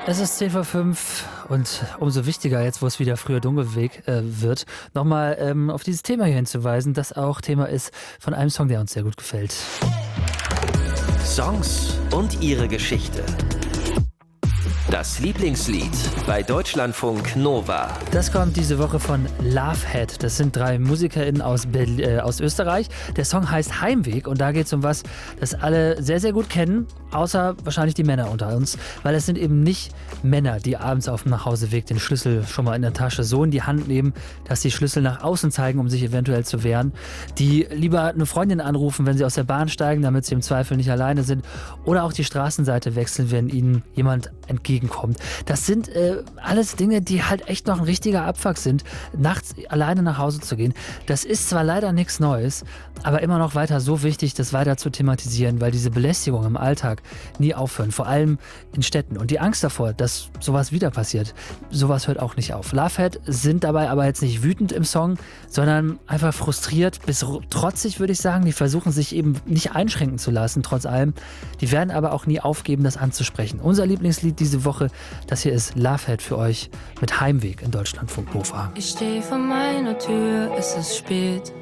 Es ist 10 vor 5 und umso wichtiger jetzt, wo es wieder früher dunkel wird, nochmal auf dieses Thema hier hinzuweisen, das auch Thema ist von einem Song, der uns sehr gut gefällt. Songs und ihre Geschichte. Das Lieblingslied bei Deutschlandfunk Nova. Das kommt diese Woche von Lovehead. Das sind 3 MusikerInnen aus Österreich. Der Song heißt Heimweg und da geht es um was, das alle sehr, sehr gut kennen, außer wahrscheinlich die Männer unter uns. Weil es sind eben nicht Männer, die abends auf dem Nachhauseweg den Schlüssel schon mal in der Tasche so in die Hand nehmen, dass die Schlüssel nach außen zeigen, um sich eventuell zu wehren. Die lieber eine Freundin anrufen, wenn sie aus der Bahn steigen, damit sie im Zweifel nicht alleine sind. Oder auch die Straßenseite wechseln, wenn ihnen jemand entgegenkommt. Das sind alles Dinge, die halt echt noch ein richtiger Abfuck sind, nachts alleine nach Hause zu gehen. Das ist zwar leider nichts Neues, aber immer noch weiter so wichtig, das weiter zu thematisieren, weil diese Belästigung im Alltag nie aufhören, vor allem in Städten. Und die Angst davor, dass sowas wieder passiert, sowas hört auch nicht auf. Lovehead sind dabei aber jetzt nicht wütend im Song, sondern einfach frustriert, bis trotzig, würde ich sagen. Die versuchen sich eben nicht einschränken zu lassen, trotz allem. Die werden aber auch nie aufgeben, das anzusprechen. Unser Lieblingslied diese Woche, das hier ist Lovehead für euch mit Heimweg in Deutschlandfunk Nova. Ich stehe vor meiner Tür, es ist spät.